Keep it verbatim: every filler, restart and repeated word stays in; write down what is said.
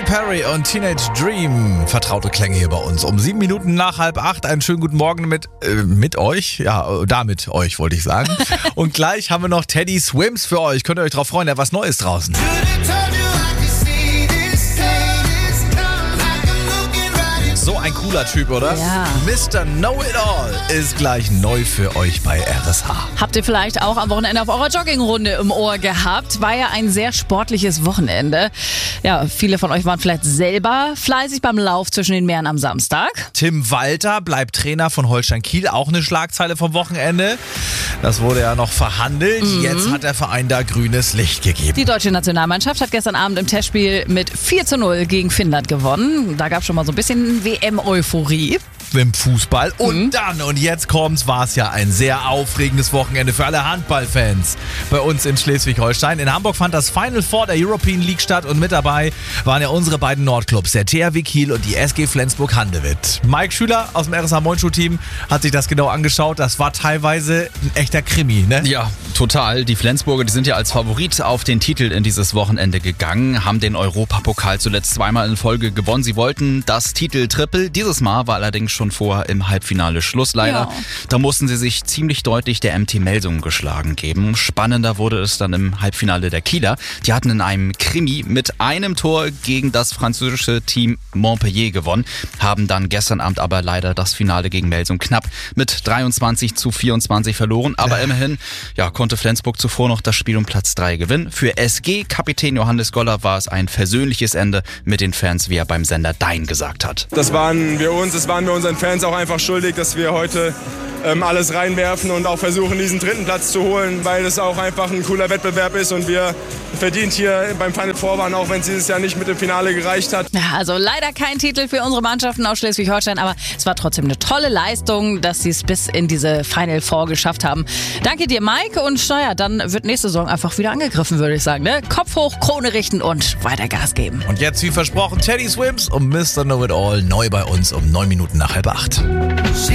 Perry und Teenage Dream. Vertraute Klänge hier bei uns. Um sieben Minuten nach halb acht. Einen schönen guten Morgen mit, äh, mit euch. Ja, damit euch wollte ich sagen. Und gleich haben wir noch Teddy Swims für euch. Könnt ihr euch drauf freuen, er hat was Neues draußen. So ein cooler Typ, oder? Ja. Mister Know-It-All ist gleich neu für euch bei R S H. Habt ihr vielleicht auch am Wochenende auf eurer Joggingrunde im Ohr gehabt? War ja ein sehr sportliches Wochenende. Ja, viele von euch waren vielleicht selber fleißig beim Lauf zwischen den Meeren am Samstag. Tim Walter bleibt Trainer von Holstein Kiel. Auch eine Schlagzeile vom Wochenende. Das wurde ja noch verhandelt. Mhm. Jetzt hat der Verein da grünes Licht gegeben. Die deutsche Nationalmannschaft hat gestern Abend im Testspiel mit vier zu null gegen Finnland gewonnen. Da gab es schon mal so ein bisschen W M-Euphorie. Im Fußball. Und mhm. dann, und jetzt kommt's, war es ja ein sehr aufregendes Wochenende für alle Handballfans bei uns in Schleswig-Holstein. In Hamburg fand das Final Four der European League statt und mit dabei waren ja unsere beiden Nordclubs, der T H W Kiel und die S G Flensburg-Handewitt. Mike Schüler aus dem R S H Moin-Schuh-Team hat sich das genau angeschaut. Das war teilweise ein echter Krimi, ne? Ja, total. Die Flensburger, die sind ja als Favorit auf den Titel in dieses Wochenende gegangen, haben den Europapokal zuletzt zweimal in Folge gewonnen. Sie wollten das Titel-Triple. Dieses Mal war allerdings schon vorher im Halbfinale Schluss leider. Ja. Da mussten sie sich ziemlich deutlich der M T Melsungen geschlagen geben. Spannender wurde es dann im Halbfinale der Kieler. Die hatten in einem Krimi mit einem Tor gegen das französische Team Montpellier gewonnen, haben dann gestern Abend aber leider das Finale gegen Melsungen knapp mit dreiundzwanzig zu vierundzwanzig verloren. Aber immerhin ja, konnte Flensburg zuvor noch das Spiel um Platz drei gewinnen. Für S G-Kapitän Johannes Goller war es ein versöhnliches Ende mit den Fans, wie er beim Sender Dein gesagt hat. Das waren wir uns, das waren wir unseren Fans auch einfach schuldig, dass wir heute ähm, alles reinwerfen und auch versuchen, diesen dritten Platz zu holen, weil es auch einfach ein cooler Wettbewerb ist und wir verdient hier beim Final Four waren, auch wenn es dieses Jahr nicht mit dem Finale gereicht hat. Ja, also leider kein Titel für unsere Mannschaften aus Schleswig-Holstein, aber es war trotzdem eine tolle Leistung, dass sie es bis in diese Final Four geschafft haben. Danke dir, Mike, und naja, dann wird nächste Saison einfach wieder angegriffen, würde ich sagen. Ne? Kopf hoch, Krone richten und weiter Gas geben. Und jetzt, wie versprochen, Teddy Swims und Mister Know-It-All neu bei uns um neun Minuten nach halb acht.